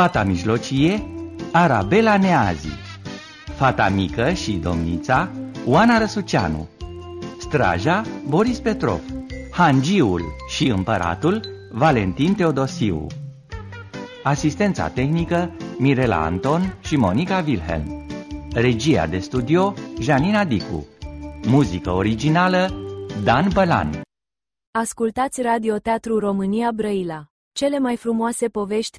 Fata mijlocie, Arabela Neazi. Fata mică și domnița, Oana Răsuceanu. Straja, Boris Petrov. Hangiul și împăratul, Valentin Teodosiu. Asistența tehnică, Mirela Anton și Monica Wilhelm. Regia de studio, Janina Dicu. Muzică originală, Dan Bălan. Ascultați Radio Teatru România Brăila. Cele mai frumoase povești